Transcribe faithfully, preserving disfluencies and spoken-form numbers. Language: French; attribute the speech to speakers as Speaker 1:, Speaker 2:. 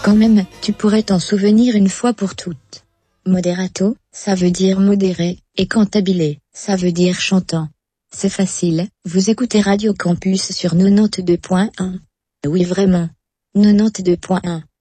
Speaker 1: Quand même, tu pourrais t'en souvenir une fois pour toutes. Moderato, ça veut dire modéré, et cantabile, ça veut dire chantant. C'est facile, vous écoutez Radio Campus sur quatre-vingt-deux point un. Oui vraiment. quatre-vingt-deux point un.